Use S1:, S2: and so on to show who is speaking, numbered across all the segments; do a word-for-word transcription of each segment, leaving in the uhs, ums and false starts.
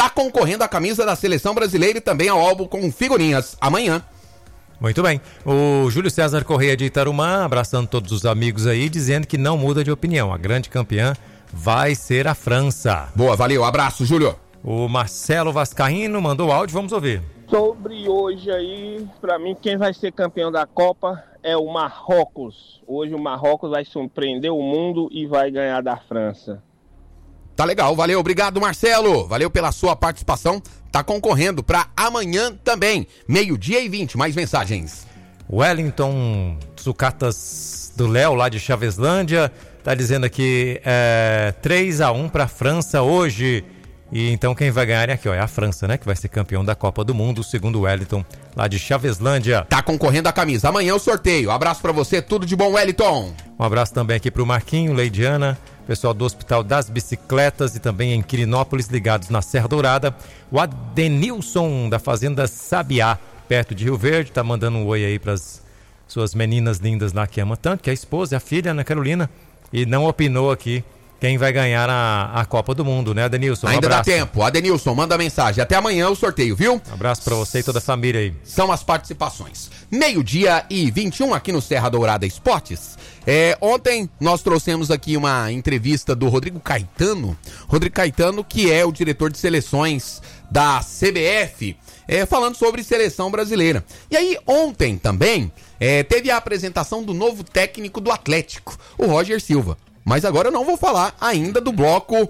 S1: tá concorrendo à camisa da Seleção Brasileira e também ao álbum com figurinhas amanhã.
S2: Muito bem. O Júlio César Correia de Itarumã, abraçando todos os amigos aí, dizendo que não muda de opinião. A grande campeã vai ser a França.
S1: Boa, valeu. Abraço, Júlio.
S2: O Marcelo Vascaíno mandou áudio, vamos ouvir.
S3: Sobre hoje aí, pra mim, quem vai ser campeão da Copa é o Marrocos. Hoje o Marrocos vai surpreender o mundo e vai ganhar da França.
S1: Tá legal, valeu, obrigado, Marcelo. Valeu pela sua participação. Tá concorrendo pra amanhã também, meio-dia e vinte. Mais mensagens.
S2: Wellington Sucatas do Léo, lá de Chaveslândia, tá dizendo aqui é, três a um pra França hoje. E então quem vai ganhar é aqui, ó, é a França, né? Que vai ser campeão da Copa do Mundo, segundo o Wellington, lá de Chaveslândia.
S1: Tá concorrendo a camisa. Amanhã o sorteio. Abraço pra você, tudo de bom, Wellington.
S2: Um abraço também aqui pro Marquinho, Leidiana, pessoal do Hospital das Bicicletas e também em Quirinópolis, ligados na Serra Dourada. O Adenilson, da Fazenda Sabiá, perto de Rio Verde, tá mandando um oi aí pras suas meninas lindas lá que ama tanto, que é a esposa e a filha, Ana Carolina, e não opinou aqui quem vai ganhar a, a Copa do Mundo, né, Adenilson? Um
S1: Ainda
S2: abraço.
S1: dá tempo. Adenilson, manda mensagem. Até amanhã o sorteio, viu?
S2: Um abraço pra você e toda a família aí.
S1: São as participações. Meio-dia e vinte e um aqui no Serra Dourada Esportes. É, ontem nós trouxemos aqui uma entrevista do Rodrigo Caetano. Rodrigo Caetano, que é o diretor de seleções da C B F, é, falando sobre seleção brasileira. E aí, ontem também, é, teve a apresentação do novo técnico do Atlético, o Roger Silva. Mas agora eu não vou falar ainda do bloco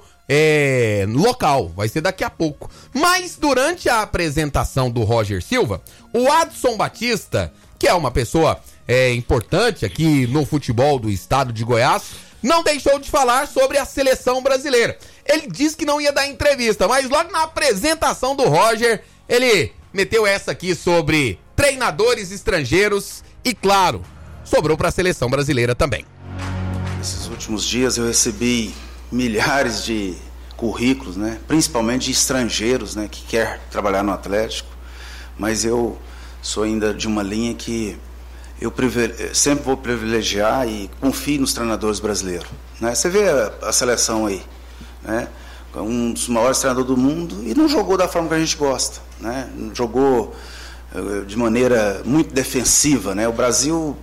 S1: é, local, vai ser daqui a pouco. Mas durante a apresentação do Roger Silva, o Adson Batista, que é uma pessoa é, importante aqui no futebol do estado de Goiás, não deixou de falar sobre a seleção brasileira. Ele disse que não ia dar entrevista, mas logo na apresentação do Roger, ele meteu essa aqui sobre treinadores estrangeiros e, claro, sobrou para a seleção brasileira também.
S4: Nesses últimos dias eu recebi milhares de currículos, né? Principalmente de estrangeiros, né? Que quer trabalhar no Atlético, mas eu sou ainda de uma linha que eu sempre vou privilegiar e confio nos treinadores brasileiros, né? Você vê a, a seleção aí, né? Um dos maiores treinadores do mundo e não jogou da forma que a gente gosta, né? Jogou uh, de maneira muito defensiva, né? O Brasil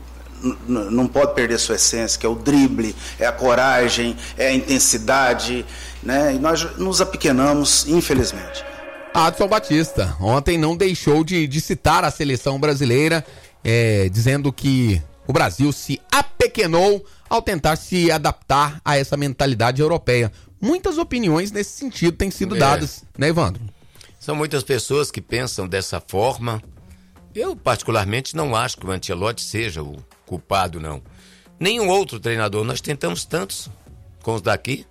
S4: não pode perder sua essência, que é o drible, é a coragem, é a intensidade, né? E nós nos apequenamos, infelizmente.
S1: Adson Batista, ontem não deixou de, de citar a seleção brasileira, é, dizendo que o Brasil se apequenou ao tentar se adaptar a essa mentalidade europeia. Muitas opiniões nesse sentido têm sido é. dadas, né, Evandro?
S5: São muitas pessoas que pensam dessa forma. Eu, particularmente, não acho que o Ancelotti seja o culpado, não. Nenhum outro treinador. Nós tentamos tantos com os daqui.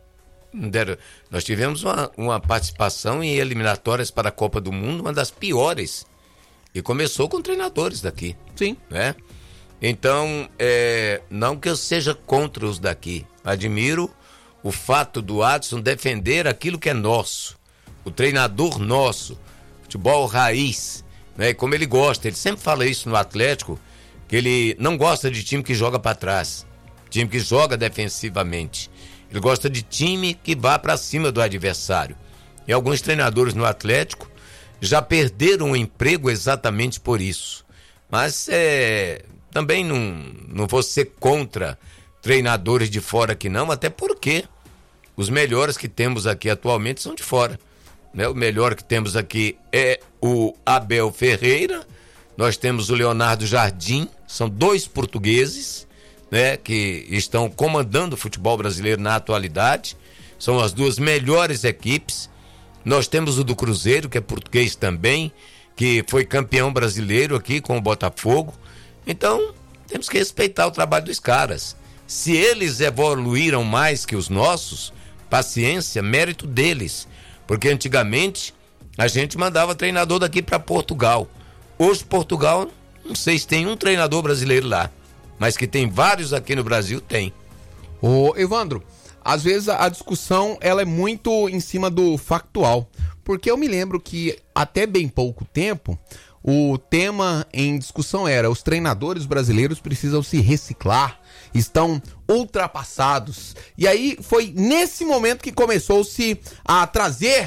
S5: Nós tivemos uma, uma participação em eliminatórias para a Copa do Mundo, uma das piores. E começou com treinadores daqui.
S1: Sim.
S5: Né? Então, é, não que eu seja contra os daqui. Admiro o fato do Adson defender aquilo que é nosso. O treinador nosso. Futebol raiz. Né? Como ele gosta. Ele sempre fala isso no Atlético, que ele não gosta de time que joga para trás, time que joga defensivamente. Ele gosta de time que vá para cima do adversário. E alguns treinadores no Atlético já perderam o emprego exatamente por isso. Mas é, também não, não vou ser contra treinadores de fora aqui não, até porque os melhores que temos aqui atualmente são de fora. Né? O melhor que temos aqui é o Abel Ferreira. Nós temos o Leonardo Jardim, são dois portugueses, né, que estão comandando o futebol brasileiro na atualidade. São as duas melhores equipes. Nós temos o do Cruzeiro, que é português também, que foi campeão brasileiro aqui com o Botafogo. Então, temos que respeitar o trabalho dos caras. Se eles evoluíram mais que os nossos, paciência, mérito deles. Porque antigamente a gente mandava treinador daqui para Portugal. Hoje Portugal, não sei se tem um treinador brasileiro lá, mas que tem vários aqui no Brasil, tem.
S1: Ô Evandro, às vezes a discussão ela é muito em cima do factual, porque eu me lembro que até bem pouco tempo o tema em discussão era: os treinadores brasileiros precisam se reciclar, estão ultrapassados. E aí foi nesse momento que começou-se a trazer